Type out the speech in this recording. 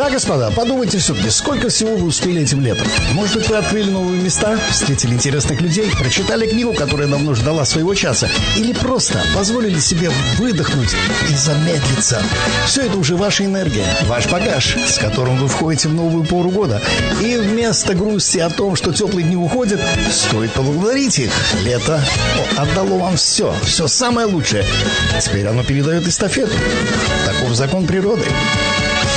Да, господа, подумайте все-таки, сколько всего вы успели этим летом. Может быть, вы открыли новые места, встретили интересных людей, прочитали книгу, которая давно ждала своего часа, или просто позволили себе выдохнуть и замедлиться. Все это уже ваша энергия, ваш багаж, с которым вы входите в новую пору года. И вместо грусти о том, что теплые дни уходят, стоит поблагодарить их. Лето отдало вам все самое лучшее. Теперь оно передает эстафету. Таков закон природы.